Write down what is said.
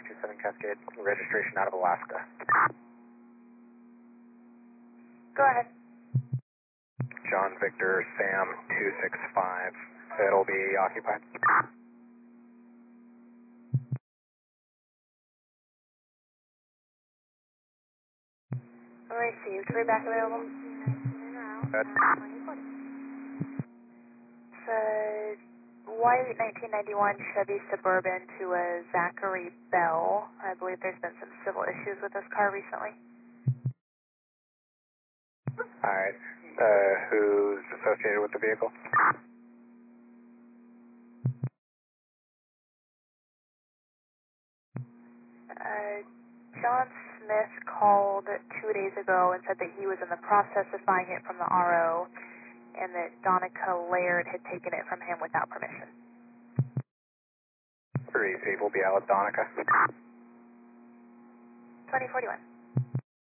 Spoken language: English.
527 Cascade, registration out of Alaska. Go ahead. John Victor Sam 265. It'll be occupied. Received. Way back available. Good. Said white 1991 Chevy Suburban to a Zachary Bell. I believe there's been some civil issues with this car recently. Alright. Who's associated with the vehicle? John Smith called 2 days ago and said that he was in the process of buying it from the RO and that Donica Laird had taken it from him without permission. Receive will be out with Donica. 2041.